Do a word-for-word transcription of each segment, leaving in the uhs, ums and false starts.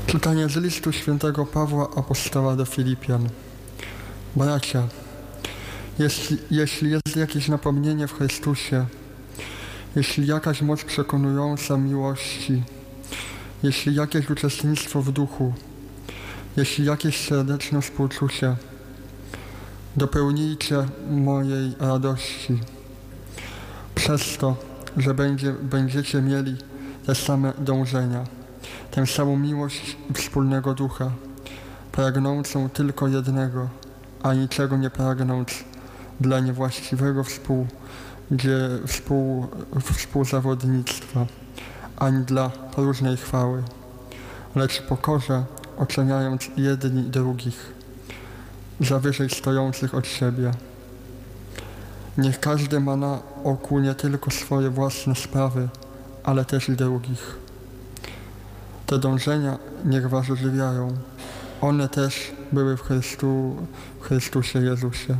Czytanie z listu świętego Pawła Apostoła do Filipian. Bracia, jeśli, jeśli jest jakieś napomnienie w Chrystusie, jeśli jakaś moc przekonująca miłości, jeśli jakieś uczestnictwo w duchu, jeśli jakieś serdeczne współczucie, dopełnijcie mojej radości przez to, że będzie, będziecie mieli te same dążenia, tę samą miłość i wspólnego ducha, pragnącą tylko jednego, a niczego nie pragnąc dla niewłaściwego współ, gdzie współ, współzawodnictwa, ani dla próżnej chwały, lecz pokorze oceniając jedni drugich, za wyżej stojących od siebie. Niech każdy ma na oku nie tylko swoje własne sprawy, ale też i drugich. Te dążenia niech was ożywiają. One też były w, Chrystu, w Chrystusie Jezusie.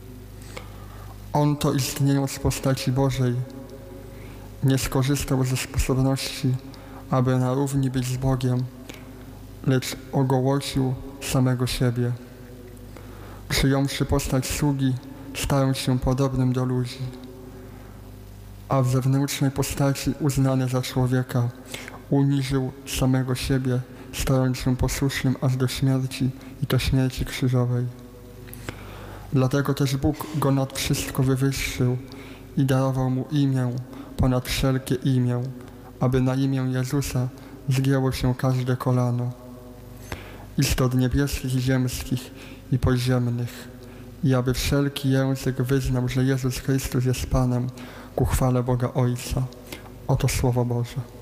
On to istniejąc w postaci Bożej nie skorzystał ze sposobności, aby na równi być z Bogiem, lecz ogołocił samego siebie. Przyjąwszy postać sługi, stając się podobnym do ludzi, a w zewnętrznej postaci uznany za człowieka, uniżył samego siebie, stając się posłusznym aż do śmierci i to śmierci krzyżowej. Dlatego też Bóg go nad wszystko wywyższył i darował mu imię ponad wszelkie imię, aby na imię Jezusa zgięło się każde kolano, istot niebieskich i ziemskich i podziemnych, i aby wszelki język wyznał, że Jezus Chrystus jest Panem, ku chwale Boga Ojca. Oto Słowo Boże.